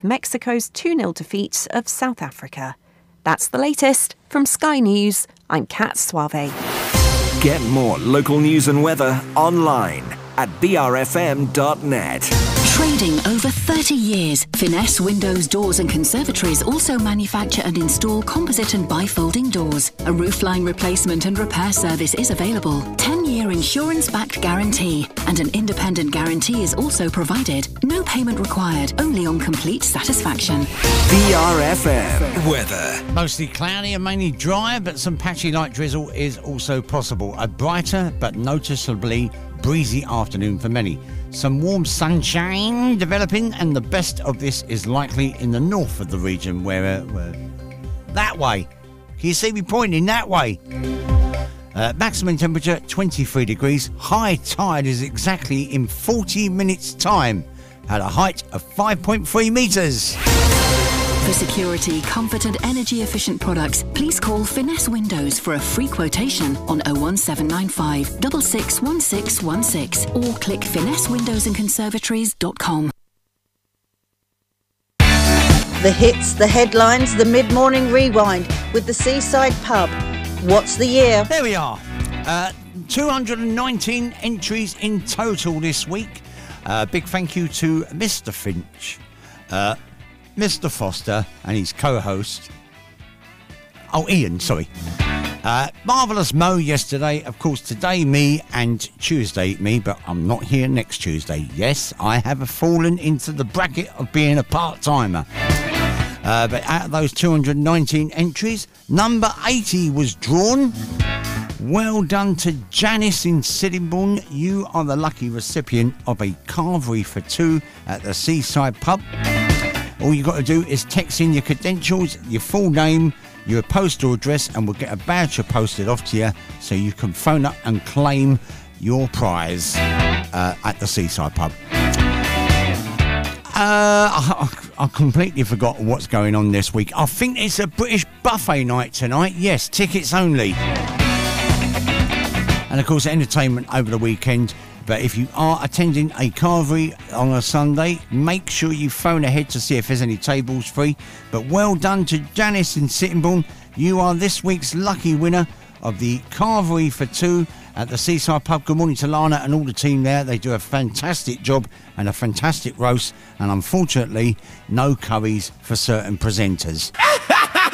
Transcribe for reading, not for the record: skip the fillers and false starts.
Mexico's 2-0 defeat of South Africa. That's the latest from Sky News. I'm Kat Suave. Get more local news and weather online at brfm.net. Trading over 30 years, Finesse Windows, Doors and Conservatories also manufacture and install composite and bifolding doors. A roofline replacement and repair service is available. 10-year insurance-backed guarantee and an independent guarantee is also provided. No payment required, only on complete satisfaction. BRFM weather. Mostly cloudy and mainly dry, but some patchy light drizzle is also possible. A brighter but noticeably breezy afternoon for many. Some warm sunshine developing, and the best of this is likely in the north of the region, where that way. Can you see me pointing that way? Maximum temperature 23 degrees. High tide is exactly in 40 minutes' time at a height of 5.3 metres. For security, comfort and energy-efficient products, please call Finesse Windows for a free quotation on 01795 661616 or click finessewindowsandconservatories.com. The hits, the headlines, the mid-morning rewind with the Seaside Pub. What's the year? There we are. 219 entries in total this week. Big thank you to Mr. Finch, Mr. Foster and his co-host, Ian, sorry. Marvellous Mo yesterday, of course today me and Tuesday me, but I'm not here next Tuesday. Yes, I have fallen into the bracket of being a part-timer. But out of those 219 entries, number 80 was drawn. Well done to Janice in Sittingbourne. You are the lucky recipient of a carvery for two at the Seaside Pub. All you got to do is text in your credentials, your full name, your postal address, and we'll get a voucher posted off to you so you can phone up and claim your prize at the Seaside Pub. I completely forgot what's going on this week. I think it's a British buffet night tonight. Yes, tickets only. And of course, entertainment over the weekend. But if you are attending a carvery on a Sunday, make sure you phone ahead to see if there's any tables free. But well done to Janice in Sittingbourne. You are this week's lucky winner of the carvery for two at the Seaside Pub. Good morning to Lana and all the team there. They do a fantastic job and a fantastic roast. And unfortunately, no curries for certain presenters.